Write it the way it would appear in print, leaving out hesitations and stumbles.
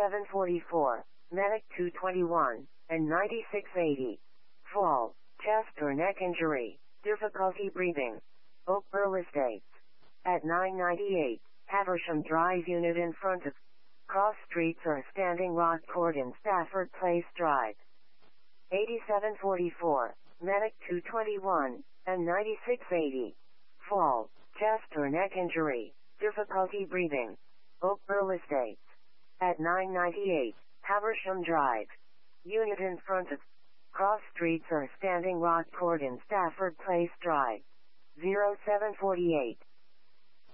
8744, Medic 221, and 9680. Fall, chest or neck injury, difficulty breathing. Oak Pearl Estates. At 998, Haversham Drive unit in front of Cross Streets or Standing Rock Court in Stafford Place Drive. 8744, Medic 221, and 9680. Fall, chest or neck injury, difficulty breathing. Oak Pearl Estates. At 998, Haversham Drive. Unit in front of Cross Streets or Standing Rock Court in Stafford Place Drive. 0748,